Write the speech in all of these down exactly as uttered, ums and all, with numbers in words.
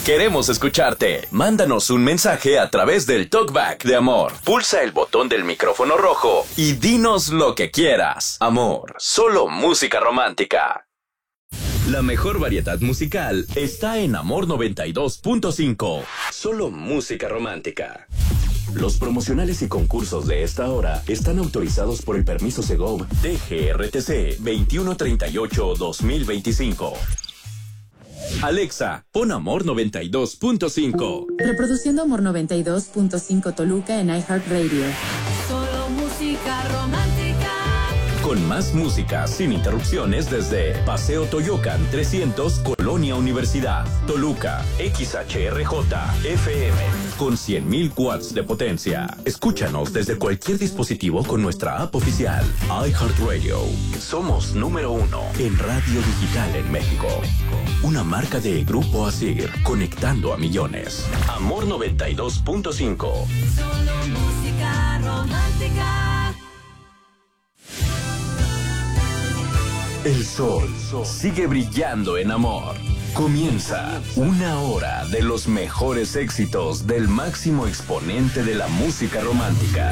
Queremos escucharte. Mándanos un mensaje a través del TalkBack de Amor. Pulsa el botón del micrófono rojo y dinos lo que quieras. Amor, solo música romántica. La mejor variedad musical está en Amor noventa y dos punto cinco. Solo música romántica. Los promocionales y concursos de esta hora están autorizados por el permiso Segov D G R T C veintiuno treinta y ocho guión dos mil veinticinco. Alexa, pon Amor noventa y dos punto cinco. Reproduciendo Amor noventa y dos punto cinco Toluca en iHeartRadio. Solo música romántica. Con más música sin interrupciones desde Paseo Toyocan trescientos, Colonia Universidad, Toluca, X H R J F M, con cien mil watts de potencia. Escúchanos desde cualquier dispositivo con nuestra app oficial, iHeartRadio. Somos número uno en radio digital en México. Una marca de Grupo Asir, conectando a millones. Amor noventa y dos punto cinco. Solo música romántica. El sol sigue brillando en Amor. Comienza una hora de los mejores éxitos del máximo exponente de la música romántica.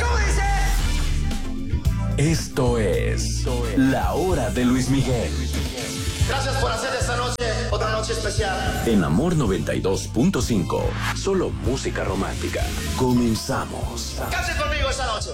Esto es La Hora de Luis Miguel. Gracias por hacer de esta noche otra noche especial. En Amor noventa y dos punto cinco, solo música romántica. Comenzamos. Cante conmigo esta noche.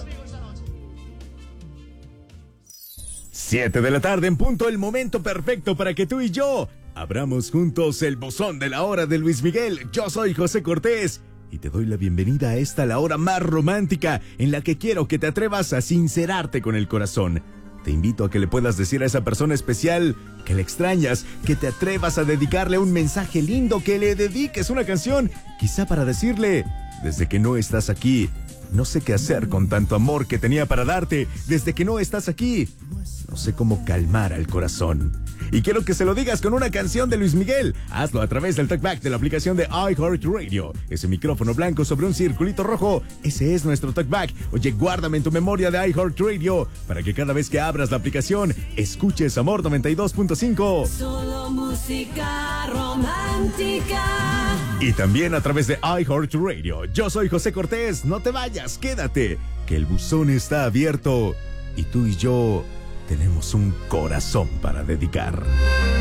Siete de la tarde en punto, el momento perfecto para que tú y yo abramos juntos el buzón de La Hora de Luis Miguel. Yo soy José Cortés y te doy la bienvenida a esta La Hora más romántica, en la que quiero que te atrevas a sincerarte con el corazón. Te invito a que le puedas decir a esa persona especial que le extrañas, que te atrevas a dedicarle un mensaje lindo, que le dediques una canción, quizá para decirle: desde que no estás aquí, no sé qué hacer con tanto amor que tenía para darte. Desde que no estás aquí, no sé cómo calmar al corazón. Y quiero que se lo digas con una canción de Luis Miguel. Hazlo a través del TalkBack de la aplicación de iHeartRadio. Ese micrófono blanco sobre un circulito rojo, ese es nuestro TalkBack. Oye, guárdame en tu memoria de iHeartRadio para que cada vez que abras la aplicación, escuches Amor noventa y dos punto cinco. Solo música romántica. Y también a través de iHeartRadio. Yo soy José Cortés. No te vayas, quédate, que el buzón está abierto y tú y yo tenemos un corazón para dedicar.